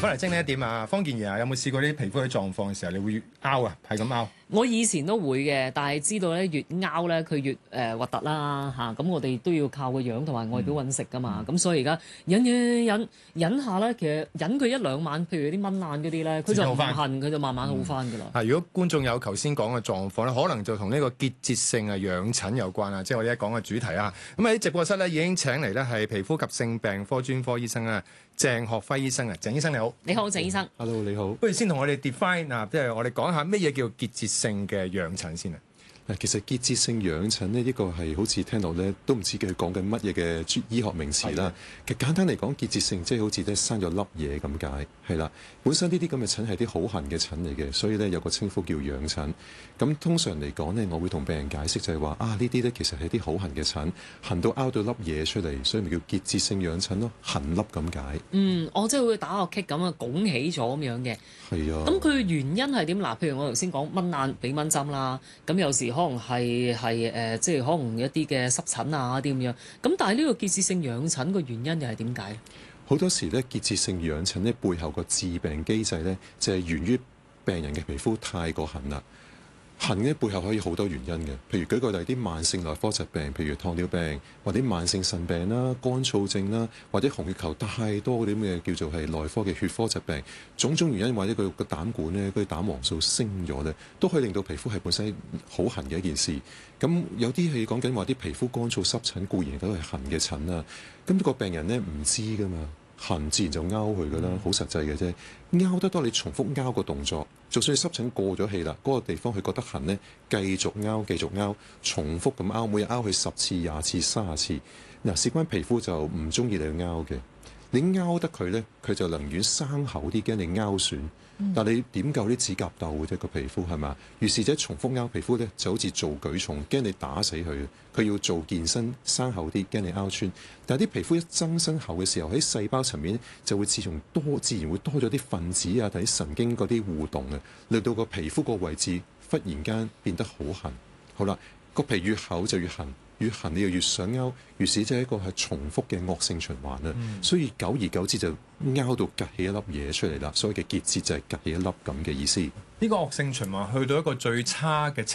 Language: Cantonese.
翻嚟精靈一點啊，方健儀啊，有冇試過啲皮膚嘅狀況嘅時候，你會拗啊，係咁拗？ 我以前都會嘅，但係知道咧越拗咧佢越核突啦嚇，咁我哋都要靠個樣同埋外表揾食噶嘛，咁所以而家忍下咧，其實忍佢一兩晚，譬如啲蚊爛嗰啲咧，佢就唔痕，佢就慢慢好翻噶啦。 如果觀眾有頭先講嘅狀況咧，可能就同呢個結節性嘅養疹有關啊，即係我哋一講嘅主題啊。咁喺直播室咧已經請嚟咧係皮膚及性病科專科醫生啊，鄭學輝醫生啊，鄭醫生你好。 你好，鄭醫生。 Hello， 你好。 不如先同我哋 define 啊，即係我哋講下乜嘢叫結節性嘅養疹先啊。 其實結節性養疹呢，呢個係好似聽到咧都唔知佢講緊乜嘢嘅醫學名詞啦。其實簡單嚟講，結節性即係好似咧生咗粒嘢咁解，係啦。本身呢啲咁嘅疹係啲好痕嘅疹嚟嘅，所以咧有個稱呼叫養疹。咁通常嚟講呢，我會同病人解釋就係話呢啲咧其實係啲好痕嘅疹，痕到拗到粒嘢出嚟，所以咪叫結節性養疹咯，痕粒咁解。 我即係會打個棘咁啊，拱起咗咁樣嘅。係啊。咁佢原因係點？嗱，譬如我頭先講蚊爛俾蚊針啦，咁有時可能係即係可能一啲嘅濕疹啊啲咁樣。咁但係呢個結節性養疹個原因又係點解？好多時咧結節性養疹咧背後個致病機制咧就係源於病人嘅皮膚太過痕啦。痕嘅背後可以好多原因嘅，譬如舉個例，啲慢性內科疾病，譬如糖尿病或者慢性腎病啦、乾燥症啦，或者紅血球太多嗰啲咩叫做係內科嘅血科疾病，種種原因或者佢個膽管咧，佢膽黃素升咗咧，都可以令到皮膚係本身好痕嘅一件事。咁有啲係講緊話啲皮膚乾燥濕疹固然都係痕嘅疹啊，咁個病人咧唔知㗎嘛。痕自然就拗佢噶啦，好實際嘅啫。拗得多，你重複拗個動作，就算你濕疹過咗氣啦，嗰個地方佢覺得痕呢，繼續拗，繼續拗，重複咁拗，每日拗佢10次、20次、30次。嗱，事關皮膚就唔中意你去拗嘅，你拗得佢呢，佢就寧願生厚啲，驚你拗損。但你點夠啲指甲鬥嘅啫？個皮膚係嘛？於是者重複拗皮膚咧，就好似做舉重，驚你打死佢。佢要做健身，生厚啲，驚你拗穿。但係啲皮膚一增生厚嘅時候，喺細胞層面就會自然會多咗啲分子啊，同啲神經嗰啲互動啊，令到個皮膚個位置忽然間變得好痕。好啦，個皮越厚就越痕。越痕你又越想拗，於是就係一個係重複嘅惡性循環啦。所以久而久之就拗到趌起一粒嘢出嚟啦。所謂嘅結節就係趌起一粒咁嘅意思。 呢個惡性循環去到一個最差嘅